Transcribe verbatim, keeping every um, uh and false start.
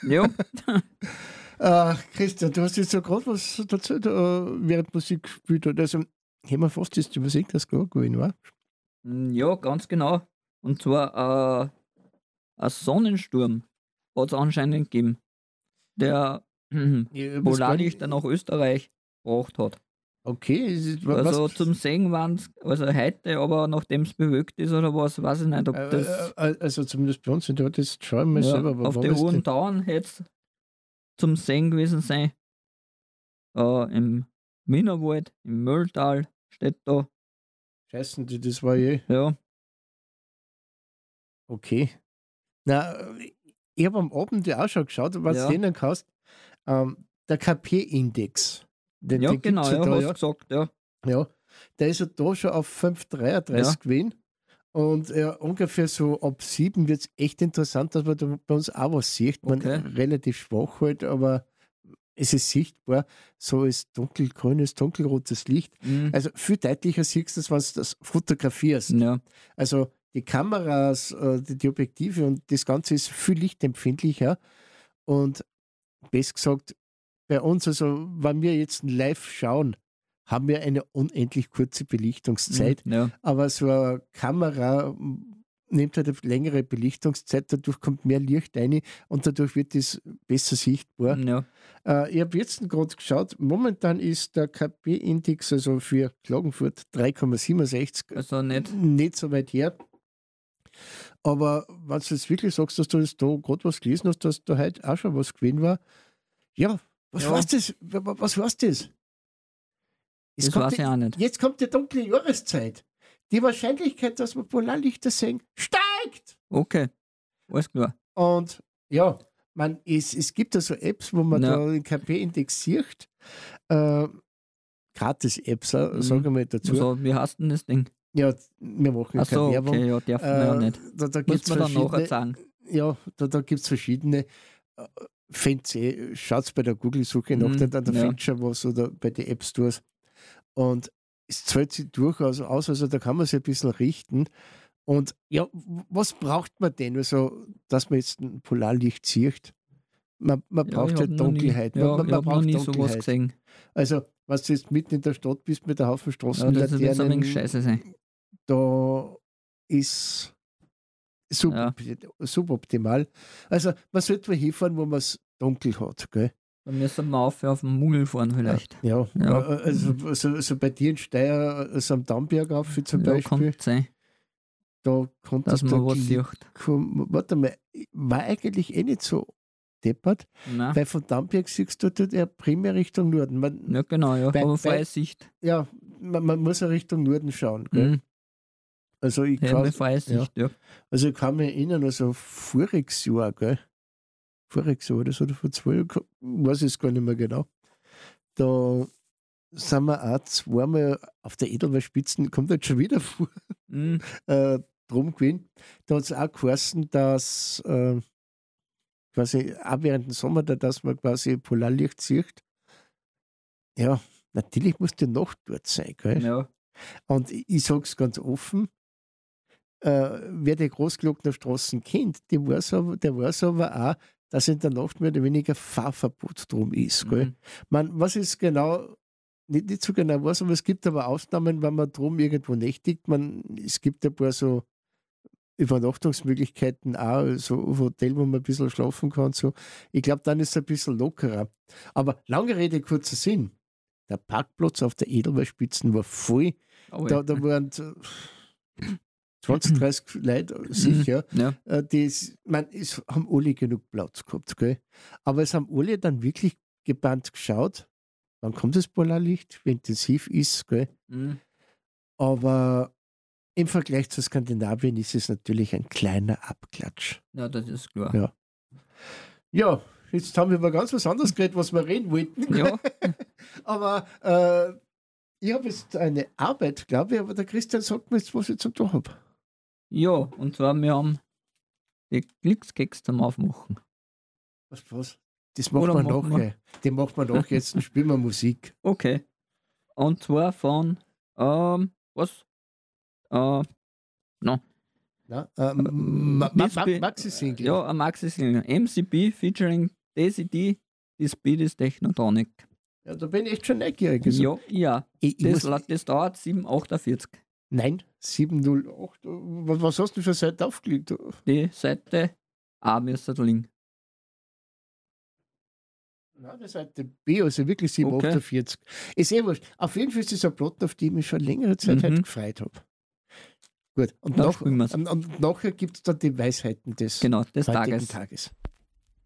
Ja. äh, Christian, du hast jetzt so gerade was dazu, da, während Musik gespielt hat. Also, hätten wir fast das übersehen, das klar gewesen war. Mm, Ja, ganz genau. Und zwar äh, ein Sonnensturm hat es anscheinend gegeben, der Ich hab das gar nicht- Polarlichter nach Österreich gebracht hat. Okay, es ist- wa- Also was, zum Sehen waren es, also heute, aber nachdem es bewölkt ist oder was, weiß ich nicht, ob äh, das äh, also zumindest bei uns, und da hat das schauen wir ja, selber, aber auf wo die ist hohen denn- Tauern hätte es zum Sehen gewesen sein. Äh, Im Wienerwald, im Mölltal steht da. Scheißen, die- das war eh. Ja, Okay. Na, ich habe am Abend ja auch schon geschaut, was Ja. du den kannst. Ähm, der K P-Index. Den, ja den genau, gibt's ja ja, da, hast ja. gesagt, ja. Ja. Der ist ja da schon auf fünf Komma dreiunddreißig Ja. gewesen. Und ja, ungefähr so ab sieben wird es echt interessant, dass man da bei uns auch was sieht. Man Okay. relativ schwach halt, aber es ist sichtbar. So ist dunkelgrünes, dunkelrotes Licht. Mhm. Also viel deutlicher siehst du das, wenn du das fotografierst. Ja, Also die Kameras, äh, die, die Objektive und das Ganze ist viel lichtempfindlicher. Und besser gesagt, bei uns, also wenn wir jetzt live schauen, haben wir eine unendlich kurze Belichtungszeit. mhm. ja, Aber so eine Kamera mm, nimmt halt eine längere Belichtungszeit, dadurch kommt mehr Licht rein und dadurch wird es besser sichtbar. ja, Äh, ich habe jetzt gerade geschaut, momentan ist der K P-Index also für Klagenfurt drei Komma siebenundsechzig, also nicht. nicht so weit her. Aber wenn du jetzt wirklich sagst, dass du jetzt da gerade was gelesen hast, dass da heute auch schon was gewesen war, ja, was Ja. heißt das? Wa- wa- Was heißt das? Es Das kommt weiß die- ich auch nicht. Jetzt kommt die dunkle Jahreszeit. Die Wahrscheinlichkeit, dass wir Polarlichter sehen, steigt. Okay, alles klar. Und ja, man, es, es gibt da so Apps, wo man Ja. da den K P-Index sieht. Äh, Gratis-Apps, äh, Mhm. sage ich mal dazu. Also, wie heißt denn das Ding? Ja, wir machen Ach keine so, Werbung. okay, ja, dürfen wir ja Äh, nicht. Da, da Muss gibt es man dann nachher verschiedene, sagen. ja, da, da gibt es verschiedene. Äh, Fancy, schaut bei der Google-Suche nach, Mhm, da, da ja. findet schon was oder bei den App-Stores. Und es zahlt sich durchaus aus, also da kann man sich ein bisschen richten. Und ja, w- was braucht man denn, also, dass man jetzt ein Polarlicht sieht? Man, man Ja, braucht ich halt hab noch nie- Dunkelheit. Ja, man, man, ich man habe noch braucht nie sowas Dunkelheit. gesehen. Also, wenn du jetzt mitten in der Stadt bist mit der Haufen Ja, das wird jetzt ein wenig Straßenlaternen, scheiße sein. da ist sub, suboptimal. Also, man sollte mal hinfahren, wo man es dunkel hat. Gell? Da müssen wir auf, auf den Mugel fahren vielleicht. Ja, Ja. äh, also, also, also bei dir in Steyr, also am Dammberg auf zum Ja, Beispiel, kann sein, da konntest dass du man was Glück sieht. haben. Warte mal, war eigentlich eh nicht so deppert, Nein. weil von Dammberg siehst du dort ja primär Richtung Norden. Man, Ja, genau, ja. bei- Aber bei- freie Sicht. ja, man, man muss ja Richtung Norden schauen. Gell? Mhm. Also, ich Ja, kann, mit freie Sicht, ja. also ich kann mich erinnern, also voriges Jahr, gell? Voriges Jahr oder so, oder vor zwei Jahren, weiß ich es gar nicht mehr genau. Da sind wir auch zweimal auf der Edelweißspitzen, kommt jetzt schon wieder vor, Mhm. äh, drum gewesen. Da hat es auch geheißen, dass äh, quasi auch während dem Sommer, da, dass man quasi Polarlicht sieht. Ja, natürlich muss die Nacht dort sein, gell? Ja. Und ich, ich sage es ganz offen, äh, wer die Großglockner Straßen kennt, die weiß aber, der weiß aber auch, dass in der Nacht mehr oder weniger Fahrverbot drum ist. Gell? Mhm. Man, was ist genau, nicht, nicht so genau weiß, aber es gibt aber Ausnahmen, wenn man drum irgendwo nächtigt. Man, es gibt ein paar so Übernachtungsmöglichkeiten auch, so Hotel, wo man ein bisschen schlafen kann. So. Ich glaube, dann ist es ein bisschen lockerer. Aber lange Rede, kurzer Sinn. Der Parkplatz auf der Edelweißspitzen war voll. Oh, Da, ja. da waren zwanzig, dreißig Leute sicher. Ja. Äh, die ist, man, es haben alle genug Platz gehabt. Gell? Aber es haben alle dann wirklich gebannt geschaut, wann kommt das Polarlicht, wie intensiv ist. Gell? Mhm. Aber im Vergleich zu Skandinavien ist es natürlich ein kleiner Abklatsch. Ja, das ist klar. Ja. Ja, jetzt haben wir über ganz was anderes geredet, was wir reden wollten. Ja. Aber äh, ich habe jetzt eine Arbeit, glaube ich, aber der Christian sagt mir jetzt, was ich zum tun habe. Ja, und zwar, wir haben die Glückskeks zum Aufmachen. Was, was? Das macht Oder man machen nachher. wir- Den macht man nachher. Jetzt spielen wir Musik. Okay. Und zwar von, ähm, was? Äh, no. Na, äh, Ma Ma Ma Maxi-Single. Ja, ein Maxi-Single. M C B featuring Daisy D, die Speed is Technotronic. Ja, da bin ich echt schon neugierig. Also, ja, ja. Ich, ich das, muss, das dauert sieben achtundvierzig. Nein, sieben null acht. Was hast du für eine Seite aufgelegt? Die Seite A müsste da liegen. Nein, die Seite B, also wirklich sieben achtundvierzig. Okay. Ist eh wurscht. Auf jeden Fall ist das ein Plot, auf die ich mich schon längere Zeit mhm. halt gefreut habe. Gut, und, nach, und, und nachher gibt es dann die Weisheiten des genau, des heutigen Tages. Tages.